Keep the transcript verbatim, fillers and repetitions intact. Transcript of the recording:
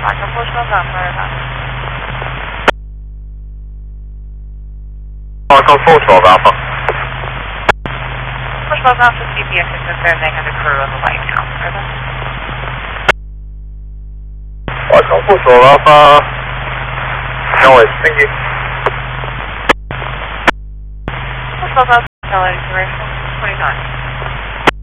Marco Bushwell Alpha. Marco Bushwell Alpha. Bushwell Alpha C P S is descending on the crew on the White House. Over. Marco Bushwell Alpha. Noise, thank you. Bushwell Alpha, twenty-nine.